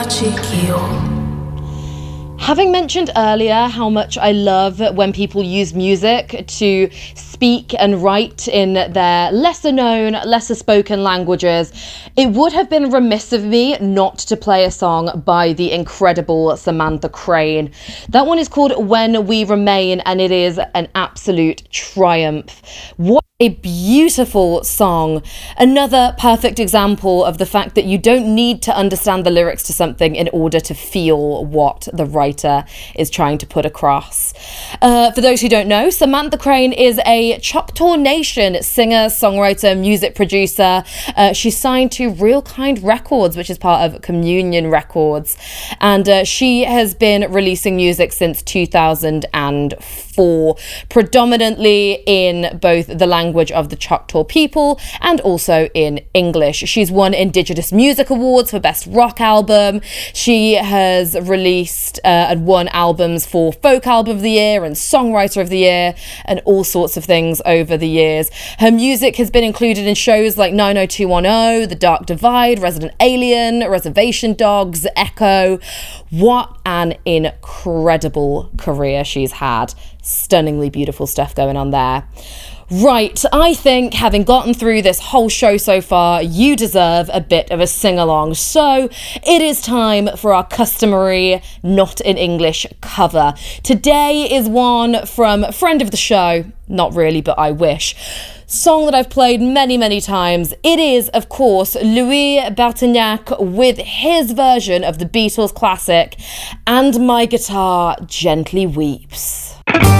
Having mentioned earlier how much I love when people use music to speak and write in their lesser known, lesser spoken languages, it would have been remiss of me not to play a song by the incredible Samantha Crane. That one is called When We Remain, and it is an absolute triumph. What a beautiful song. Another perfect example of the fact that you don't need to understand the lyrics to something in order to feel what the writer is trying to put across. For those who don't know, Samantha Crane is a Choctaw Nation singer, songwriter, music producer. She's signed to Real Kind Records, which is part of Communion Records. And she has been releasing music since 2004, predominantly in both the language of the Choctaw people and also in English. She's won Indigenous Music Awards for Best Rock Album. She has released and won albums for Folk Album of the Year and Songwriter of the Year and all sorts of things over the years. Her music has been included in shows like 90210, The Dark Divide, Resident Alien, Reservation Dogs, Echo. What an incredible career she's had. Stunningly beautiful stuff going on there. Right, I think having gotten through this whole show so far, you deserve a bit of a sing-along. So it is time for our customary Not in English cover. Today is one from a friend of the show, not really, but I wish. Song that I've played many, many times. It is, of course, Louis Bertignac with his version of the Beatles classic, And My Guitar Gently Weeps.